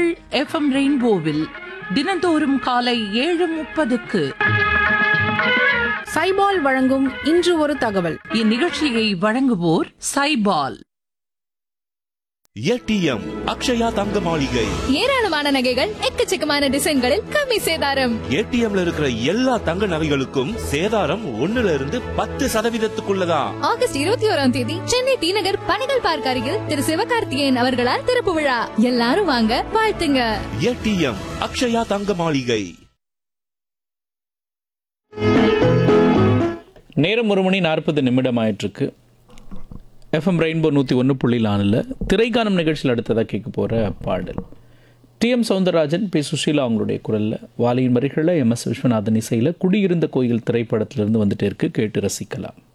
உங்கள் FM ரெயின்போவில் தினந்தோறும் காலை 7:30க்கு சைபால் வழங்கும் இன்று ஒரு தகவல். இந்நிகழ்ச்சியை வழங்குவோர் சைபால். ஏடிஎம் அக்ஷயா தங்க மாளிகை. ஏராளமான நகைகள் எக்கச்சக்கமான டிசைன்களில் கம்மி சேதாரம். ஏடிஎம்ல இருக்கிற எல்லா தங்க நகைகளுக்கும் சேதாரம் 1% ஆகஸ்ட் 21 சென்னை டி நகர் பணிகள் பார்க் அருகில் திரு சிவகார்த்திகேயன் அவர்களால் திறப்பு விழா. எல்லாரும் வாங்க, வாழ்த்துங்க. ஏடிஎம் அக்ஷயா தங்க மாளிகை. நேரம் 1:40 ஆயிட்டிருக்கு. FM ரெயின்போ 101.4 திரைக்கானம் நிகழ்ச்சியில் அடுத்ததாக கேட்க போகிற பாடல் TM சௌந்தரராஜன், P. சுஷீலா அவங்களுடைய குரலில், வாலியின் வரிகளில் MS விஸ்வநாதன் இசையில் குடியிருந்த கோயில் திரைப்படத்திலிருந்து வந்துட்டே இருக்கு. கேட்டு ரசிக்கலாம்.